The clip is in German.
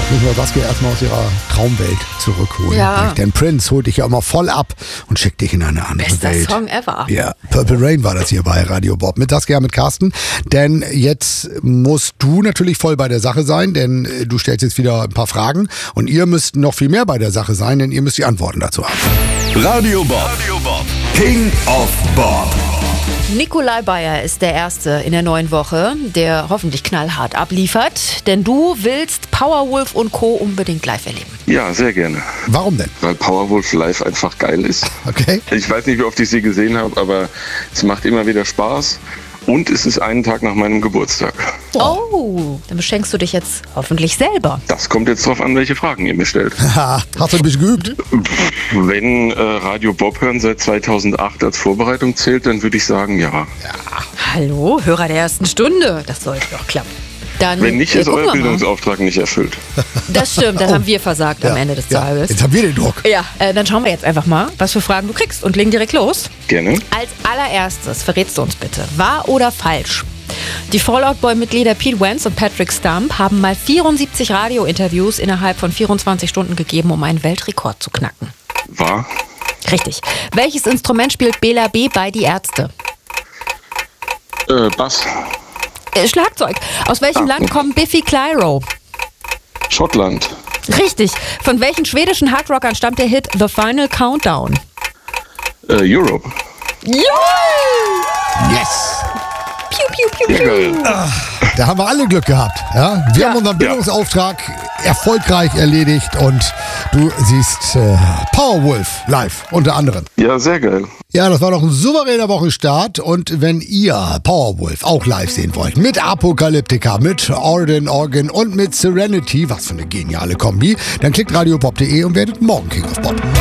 müssen wir Saskia erstmal aus ihrer Traumwelt zurückholen. Ja. Denn Prince holt dich ja immer voll ab und schickt dich in eine andere Bester Welt. Song ever. Ja, Purple Rain war das hier bei Radio Bob. Mit Saskia, mit Carsten. Denn jetzt musst du natürlich voll bei der Sache sein, denn du stellst jetzt wieder ein paar Fragen. Und ihr müsst noch viel mehr bei der Sache sein, denn ihr müsst die Antworten dazu haben. Radio Bob. King of Bob. Nikolai Bayer ist der Erste in der neuen Woche, der hoffentlich knallhart abliefert. Denn du willst Powerwolf und Co. unbedingt live erleben. Ja, sehr gerne. Warum denn? Weil Powerwolf live einfach geil ist. Okay. Ich weiß nicht, wie oft ich sie gesehen habe, aber es macht immer wieder Spaß. Und es ist einen Tag nach meinem Geburtstag. Oh, dann beschenkst du dich jetzt hoffentlich selber. Das kommt jetzt drauf an, welche Fragen ihr mir stellt. Ha, hast du ein bisschen geübt? Wenn Radio Bob hören seit 2008 als Vorbereitung zählt, dann würde ich sagen, ja. Hallo, Hörer der ersten Stunde. Das sollte doch klappen. Dann, Wenn nicht, ist gucken euer wir mal. Bildungsauftrag nicht erfüllt. Das stimmt, dann haben wir versagt am Ende des Tages. Jetzt haben wir den Druck. Ja, dann schauen wir jetzt einfach mal, was für Fragen du kriegst und legen direkt los. Gerne. Als allererstes verrätst du uns bitte, wahr oder falsch? Die Fallout Boy-Mitglieder Pete Wentz und Patrick Stump haben mal 74 Radiointerviews innerhalb von 24 Stunden gegeben, um einen Weltrekord zu knacken. War? Richtig. Welches Instrument spielt Bela B. bei Die Ärzte? Bass. Schlagzeug. Aus welchem Land kommt Biffy Clyro? Schottland. Richtig. Von welchen schwedischen Hardrockern stammt der Hit The Final Countdown? Europe. Ja! Yes! Piu, piu, piu, Ja, geil. Da haben wir alle Glück gehabt. Ja? Wir haben unseren Bildungsauftrag erfolgreich erledigt und du siehst Powerwolf live unter anderem. Ja, sehr geil. Ja, das war doch ein souveräner Wochenstart und wenn ihr Powerwolf auch live sehen wollt, mit Apokalyptika, mit Organ und mit Serenity, was für eine geniale Kombi, dann klickt radiobob.de und werdet morgen King of Bob.